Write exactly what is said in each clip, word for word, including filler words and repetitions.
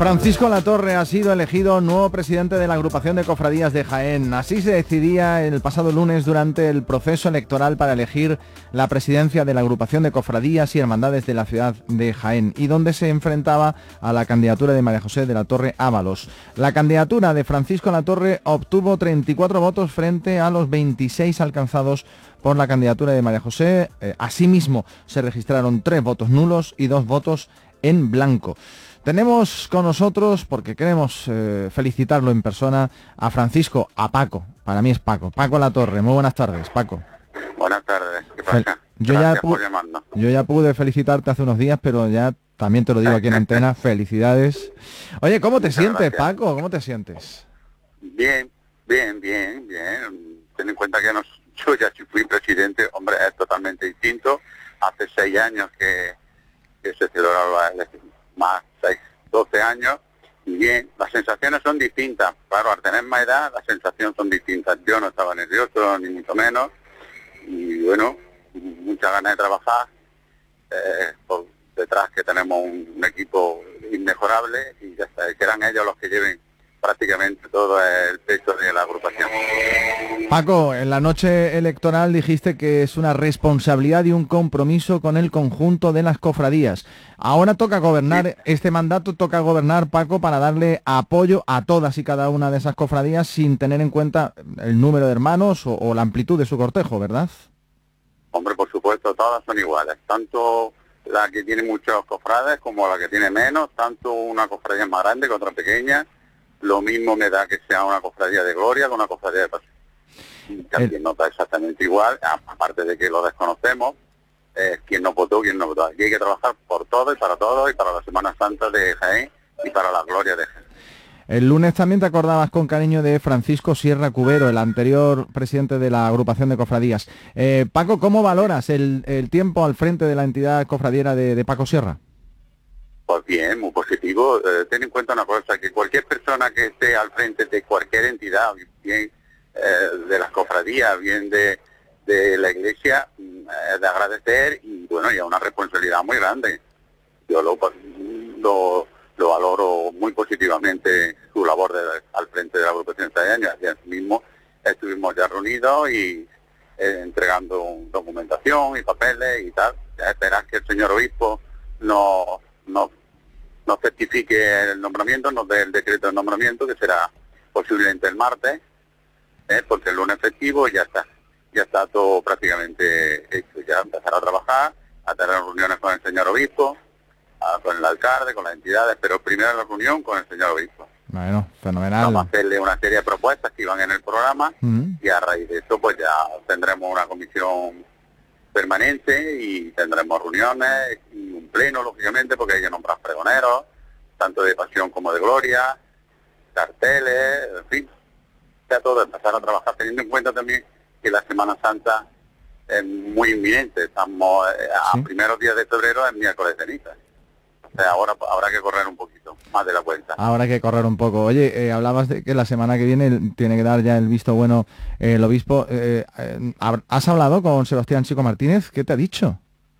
Francisco Latorre ha sido elegido nuevo presidente de la agrupación de cofradías de Jaén. Así se decidía el pasado lunes durante el proceso electoral para elegir la presidencia de la agrupación de cofradías y hermandades de la ciudad de Jaén, y donde se enfrentaba a la candidatura de María José de la Torre Ábalos. La candidatura de Francisco Latorre obtuvo treinta y cuatro votos frente a los veintiséis alcanzados por la candidatura de María José. Eh, asimismo, se registraron tres votos nulos y dos votos en blanco. Tenemos con nosotros, porque queremos eh, felicitarlo en persona, a Francisco, a Paco. Para mí es Paco. Paco Latorre. Muy buenas tardes, Paco. Buenas tardes. ¿Qué pasa? Fel yo, ya por yo ya pude felicitarte hace unos días, pero ya también te lo digo aquí en antena. Felicidades. Oye, ¿cómo te Muchas sientes, gracias. Paco? ¿Cómo te sientes? Bien, bien, bien, bien. Ten en cuenta que no, yo ya fui presidente, hombre, es totalmente distinto. Hace seis años que, que se celebraba la elección. Más seis, doce años, y bien, las sensaciones son distintas. Claro, al tener más edad, las sensaciones son distintas. Yo no estaba nervioso, ni mucho menos, y bueno, muchas ganas de trabajar, eh, por detrás que tenemos un, un equipo inmejorable, y ya está, que eran ellos los que lleven prácticamente todo el peso de la agrupación. Paco, en la noche electoral dijiste que es una responsabilidad y un compromiso con el conjunto de las cofradías. Ahora toca gobernar, sí. Este mandato toca gobernar, Paco, para darle apoyo a todas y cada una de esas cofradías sin tener en cuenta el número de hermanos o, o la amplitud de su cortejo, ¿verdad? Hombre, por supuesto, todas son iguales, tanto la que tiene muchos cofrades como la que tiene menos, tanto una cofradía más grande que otra pequeña. Lo mismo me da que sea una cofradía de gloria que una cofradía de pasión. También el... nota exactamente igual, aparte de que lo desconocemos, eh, quién no votó, quién no votó. Aquí hay que trabajar por todo y para todo, y para la Semana Santa de Jaén y para la gloria de Jaén. El lunes también te acordabas con cariño de Francisco Sierra Cubero, el anterior presidente de la agrupación de cofradías. Eh, Paco, ¿cómo valoras el, el tiempo al frente de la entidad cofradiera de, de Paco Sierra? Pues bien, muy positivo. Eh, ten en cuenta una cosa, que cualquier persona que esté al frente de cualquier entidad, bien eh, de las cofradías, bien de, de la iglesia, eh, de agradecer, y bueno, y a una responsabilidad muy grande. Yo lo, lo, lo valoro muy positivamente, su labor de, al frente de la agrupación de años. Ayer mismo estuvimos ya reunidos y eh, entregando documentación y papeles y tal. Ya esperar que el señor obispo no nos nos certifique el nombramiento, nos dé el decreto de nombramiento, que será posiblemente el martes, ¿eh? Porque el lunes festivo ya está, ya está todo prácticamente hecho, ya empezar a trabajar, a tener reuniones con el señor obispo, a, con el alcalde, con las entidades, pero primero la reunión con el señor obispo. Bueno, fenomenal. Vamos a hacerle una serie de propuestas que iban en el programa, uh-huh. Y a raíz de eso pues ya tendremos una comisión permanente y tendremos reuniones y un pleno, lógicamente, porque hay que nombrar pregoneros, tanto de pasión como de gloria, carteles, en fin, ya todo, empezar a trabajar, teniendo en cuenta también que la Semana Santa es muy inminente. Estamos eh, a ¿Sí? primeros días de febrero, es miércoles de ceniza. O sea, ahora habrá que correr un poquito más de la cuenta. Habrá que correr un poco. Oye, eh, hablabas de que la semana que viene tiene que dar ya el visto bueno eh, el obispo. Eh, eh, ¿Has hablado con Sebastián Chico Martínez? ¿Qué te ha dicho?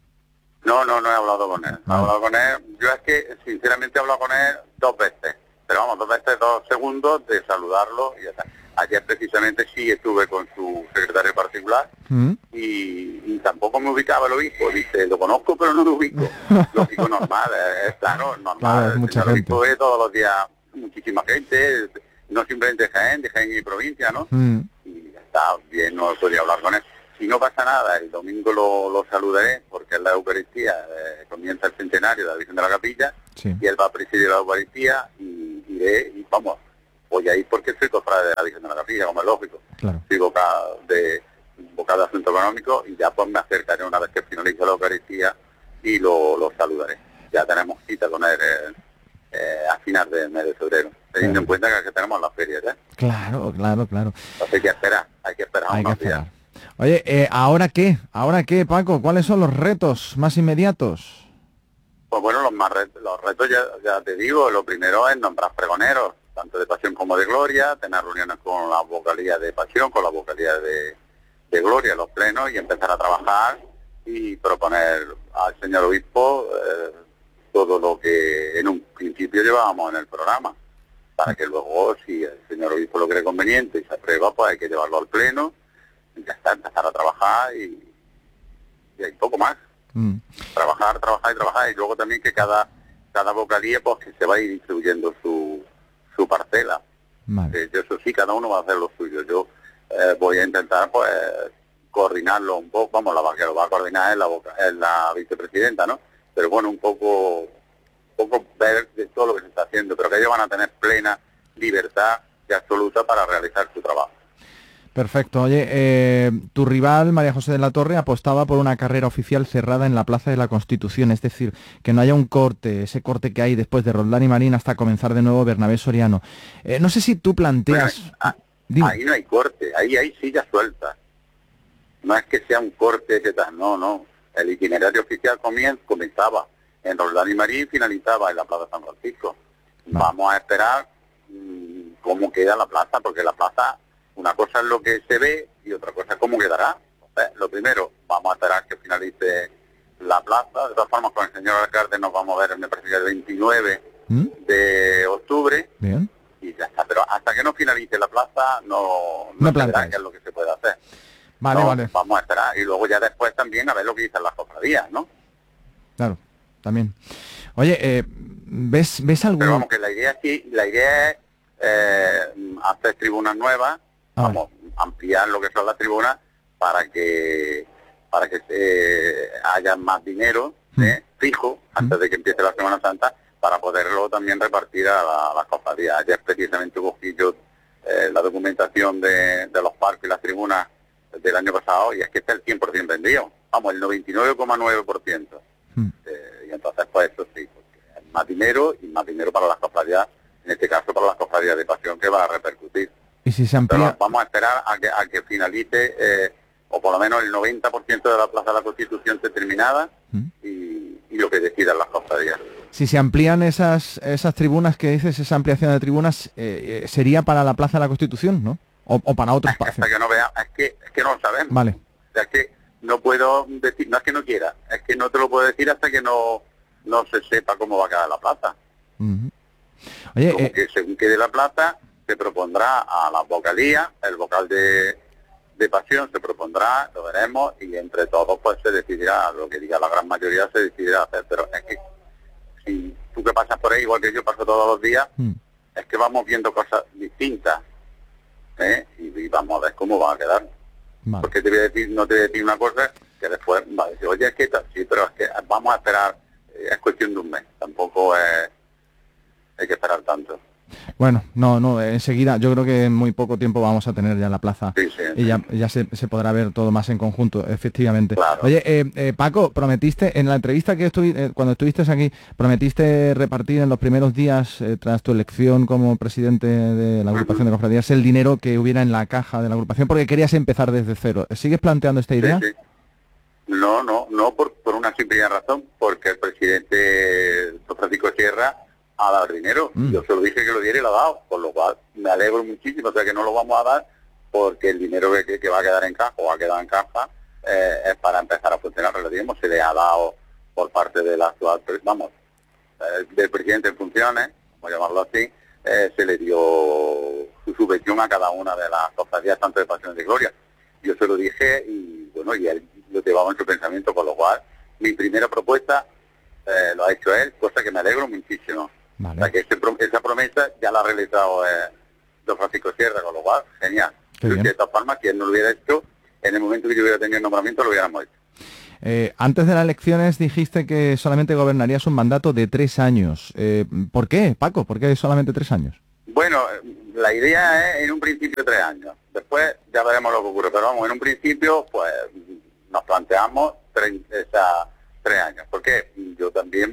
No, no, no he hablado con él. No he hablado con él. Yo es que, sinceramente, he hablado con él dos veces. Pero vamos, dos veces, dos segundos de saludarlo y ya está. Ayer precisamente sí estuve con su secretario particular, ¿Mm? y, y tampoco me ubicaba el obispo. Dice, lo conozco pero no lo ubico. Lógico, normal, es claro, normal. Claro, es mucha gente. El obispo ve todos los días muchísima gente, no simplemente de Jaén, de Jaén y provincia, ¿no? ¿Mm? Y está bien, no podría hablar con él. Si no pasa nada, el domingo lo, lo saludaré, porque es la Eucaristía, eh, comienza el centenario de la Virgen de la Capilla, sí. Y él va a presidir la Eucaristía, y iré, y vamos, voy a ir porque soy cofrade de la Virgen de la Capilla, como es lógico. Claro. Soy vocado de, vocado de Asunto Económico, y ya pues me acercaré una vez que finalice la Eucaristía y lo, lo saludaré. Ya tenemos cita con él eh, eh, a final del mes de febrero, teniendo claro. en cuenta que tenemos las ferias, ¿eh? Claro, claro, claro. Entonces hay que esperar, hay que esperar hay unos que esperar. días. Oye, eh, ¿ahora qué? ¿Ahora qué, Paco? ¿Cuáles son los retos más inmediatos? Pues bueno, los más retos, los retos ya, ya te digo, lo primero es nombrar pregoneros, tanto de pasión como de gloria, tener reuniones con la vocalía de pasión, con la vocalía de, de gloria, los plenos, y empezar a trabajar y proponer al señor obispo eh, todo lo que en un principio llevábamos en el programa, para que luego, si el señor obispo lo cree conveniente y se aprueba, pues hay que llevarlo al pleno, y ya está, empezar a trabajar y, y hay poco más. Mm. Trabajar, trabajar y trabajar, y luego también que cada cada vocalía, pues que se va a ir distribuyendo su, su parcela. Vale. Eh, yo, eso sí, cada uno va a hacer lo suyo. Yo eh, voy a intentar, pues, coordinarlo un poco, vamos, la que lo va a coordinar es la, es la vicepresidenta, ¿no? Pero bueno, un poco, un poco ver de todo lo que se está haciendo, pero que ellos van a tener plena libertad y absoluta para realizar su trabajo. Perfecto. Oye, eh, tu rival, María José de la Torre, apostaba por una carrera oficial cerrada en la Plaza de la Constitución, es decir, que no haya un corte, ese corte que hay después de Roldán y Marín hasta comenzar de nuevo Bernabé Soriano. Eh, no sé si tú planteas... Bueno, ahí, ahí no hay corte, ahí hay sillas sueltas. No es que sea un corte, que tal, no, no. El itinerario oficial comienza, comenzaba en Roldán y Marín, finalizaba en la Plaza San Francisco. Vale. Vamos a esperar mmm, cómo queda la plaza, porque la plaza... Una cosa es lo que se ve y otra cosa es cómo quedará. Entonces, lo primero, vamos a esperar que finalice la plaza. De todas formas, con el señor alcalde nos vamos a ver, me parece que el veintinueve ¿Mm? de octubre. Bien. Y ya está. Pero hasta que no finalice la plaza, no, no, no se verá qué es lo que se puede hacer. Vale, no, vale. Vamos a esperar. Y luego ya después también a ver lo que dicen las cofradías, ¿no? Claro, también. Oye, eh, ¿ves, ves algún...? Pero vamos, que la idea sí, la idea es eh, hacer tribunas nuevas. Vamos, ampliar lo que son las tribunas para que para que eh, haya más dinero eh, fijo antes de que empiece la Semana Santa para poderlo también repartir a, la, a las cofradías. Ayer precisamente cogí yo eh, la documentación de, de los parques y las tribunas del año pasado y es que está el cien por ciento vendido. Vamos, el noventa y nueve coma nueve por ciento. Eh, y entonces pues eso sí, porque es más dinero y más dinero para las cofradías, en este caso para las cofradías de Pasión que va a repercutir. ¿Y si se amplía? Pero vamos a esperar a que, a que finalice, eh, o por lo menos el noventa por ciento de la Plaza de la Constitución esté terminada ¿Mm? y, y lo que decidan las cofradías. Si se amplían esas esas tribunas que dices, esa ampliación de tribunas, eh, ¿sería para la Plaza de la Constitución, no? O, o para otro es que espacio. Hasta que no vea, es que, es que no lo sabemos. Vale. O sea, es que no puedo decir, no es que no quiera, es que no te lo puedo decir hasta que no, no se sepa cómo va a quedar la plaza. Uh-huh. Oye, como eh... que según quede la plaza... se propondrá a la vocalía, el vocal de, de Pasión se propondrá, lo veremos, y entre todos pues se decidirá, lo que diga la gran mayoría se decidirá hacer, pero es que si tú que pasas por ahí, igual que yo paso todos los días, mm. es que vamos viendo cosas distintas, ¿eh? y, y vamos a ver cómo va a quedar. Vale. Porque te voy a decir, no te voy a decir una cosa que después va a decir, oye, es que tal, sí, pero es que vamos a esperar, eh, es cuestión de un mes, tampoco es, hay que esperar tanto. Bueno, no, no, enseguida, yo creo que en muy poco tiempo vamos a tener ya la plaza sí, sí, y ya, ya se, se podrá ver todo más en conjunto, efectivamente. Claro. Oye, eh, eh, Paco, prometiste, en la entrevista que estuvi, eh, cuando estuviste aquí, prometiste repartir en los primeros días, eh, tras tu elección como presidente de la agrupación uh-huh. de cofradías, el dinero que hubiera en la caja de la agrupación, porque querías empezar desde cero. ¿Sigues planteando esta idea? Sí, sí. No, no, no, por, por una simple razón, porque el presidente Francisco Sierra a dar dinero. Mm. Yo se lo dije que lo diera y lo ha dado, por lo cual me alegro muchísimo, o sea que no lo vamos a dar porque el dinero que, que va a quedar en caja o ha quedado en caja eh, es para empezar a funcionar relativamente. Se le ha dado por parte del actual, vamos, eh, del presidente en funciones, vamos a llamarlo así, eh, se le dio su subvención a cada una de las cofradías, tanto de Pasión de Gloria. Yo se lo dije y bueno, y él lo llevaba en su pensamiento, con lo cual mi primera propuesta eh, lo ha hecho él, cosa que me alegro muchísimo. Vale. O sea que ese, esa promesa ya la ha realizado eh, don Francisco Sierra, con lo cual, genial. Pero de todas formas, si él no lo hubiera hecho, en el momento que yo hubiera tenido el nombramiento, lo hubiéramos hecho. Eh, antes de las elecciones dijiste que solamente gobernarías un mandato de tres años. Eh, ¿Por qué, Paco? ¿Por qué solamente tres años? Bueno, la idea es en un principio tres años. Después ya veremos lo que ocurre. Pero vamos, en un principio, pues nos planteamos tres, esa, tres años. Porque yo también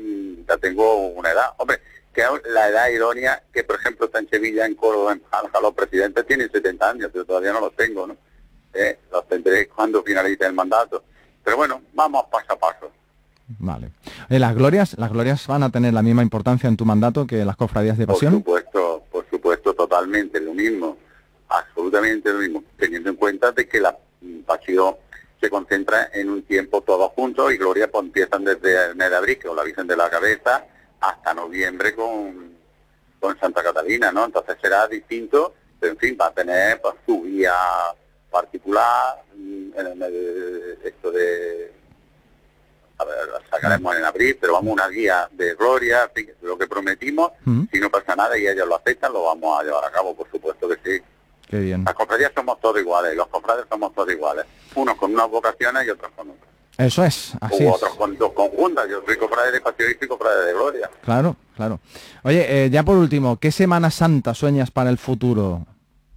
ya tengo una edad, hombre, que es la edad idónea, que por ejemplo está en Sevilla, en Córdoba, en Málaga, los presidentes tienen setenta años, pero todavía no los tengo, ¿no? Eh, los tendré cuando finalice el mandato. Pero bueno, vamos paso a paso. Vale. Eh, ¿Las glorias las glorias van a tener la misma importancia en tu mandato que las cofradías de Pasión? Por supuesto, por supuesto, totalmente lo mismo, absolutamente lo mismo, teniendo en cuenta de que la Pasión se concentra en un tiempo todos juntos, y Gloria pues empiezan desde el mes de abril, con la Virgen de la Cabeza, hasta noviembre con, con Santa Catalina, ¿no? Entonces será distinto, pero en fin, va a tener pues su guía particular, en el, esto de... A ver, la sacaremos en abril, pero vamos, una guía de Gloria, en fin, lo que prometimos, uh-huh. Si no pasa nada y ellos lo aceptan, lo vamos a llevar a cabo, por supuesto que sí. Qué bien. Las cofradías somos todos iguales, los cofrades somos todos iguales, unos con unas vocaciones y otros con otras. Eso es, así o es. otros con dos conjuntas, yo soy cofrade de Pasión y soy cofrade de Gloria. Claro, claro. Oye, eh, ya por último, ¿qué Semana Santa sueñas para el futuro?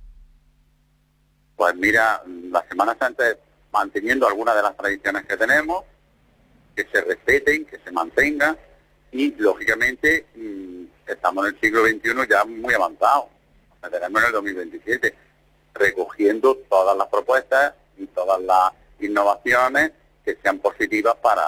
Pues mira, la Semana Santa es manteniendo algunas de las tradiciones que tenemos, que se respeten, que se mantengan, y lógicamente mmm, estamos en el siglo veintiuno ya muy avanzado, tenemos en el dos mil veintisiete, recogiendo todas las propuestas y todas las innovaciones que sean positivas para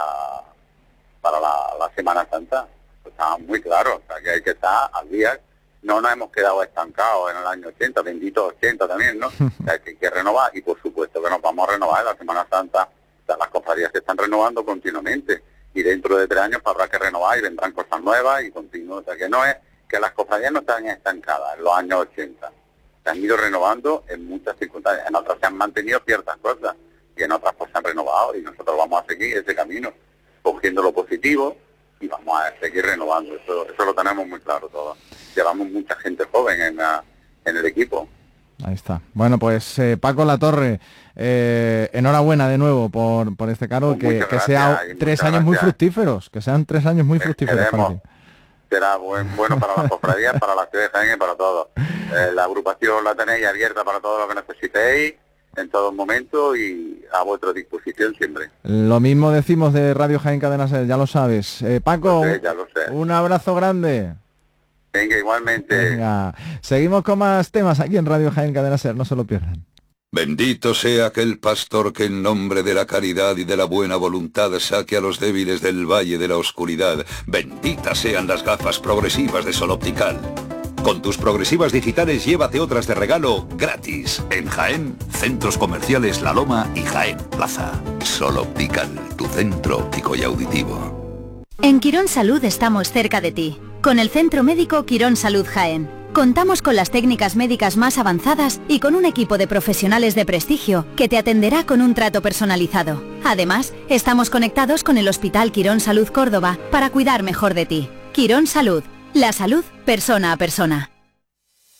para la, la Semana Santa. Pues está muy claro, o sea, que hay que estar al día. No nos hemos quedado estancados en el año ochenta, bendito ochenta también, ¿no? O sea, que hay que renovar, y por supuesto que nos vamos a renovar en la Semana Santa. O sea, las cofradías se están renovando continuamente, y dentro de tres años habrá que renovar y vendrán cosas nuevas y continuas. O sea, que no es que las cofradías no están estancadas en los años ochenta. Se han ido renovando en muchas circunstancias. En otras se han mantenido ciertas cosas y en otras pues se han renovado, y nosotros vamos a seguir ese camino, cogiendo lo positivo y vamos a seguir renovando. Eso, eso lo tenemos muy claro todo. Llevamos mucha gente joven en, la, en el equipo. Ahí está. Bueno, pues eh, Paco Latorre, eh, enhorabuena de nuevo por, por este cargo, pues que, que sean tres años gracias. muy fructíferos, que sean tres años muy fructíferos. Queremos, será buen, bueno para las cofradías, para la ciudad de Jaén y para todos. Eh, la agrupación la tenéis abierta para todo lo que necesitéis, en todo momento, y a vuestra disposición siempre. Lo mismo decimos de Radio Jaén Cadena Ser, ya lo sabes. Eh, Paco, lo sé, ya lo sé. Un abrazo grande. Venga, igualmente. Venga, seguimos con más temas aquí en Radio Jaén Cadena Ser, no se lo pierdan. Bendito sea aquel pastor que en nombre de la caridad y de la buena voluntad saque a los débiles del valle de la oscuridad. Benditas sean las gafas progresivas de Sol Optical. Con tus progresivas digitales llévate otras de regalo gratis. En Jaén, centros comerciales La Loma y Jaén Plaza. Sol Optical, tu centro óptico y auditivo. En Quirón Salud estamos cerca de ti. Con el Centro Médico Quirón Salud Jaén. Contamos con las técnicas médicas más avanzadas y con un equipo de profesionales de prestigio que te atenderá con un trato personalizado. Además, estamos conectados con el Hospital Quirón Salud Córdoba para cuidar mejor de ti. Quirón Salud. La salud persona a persona.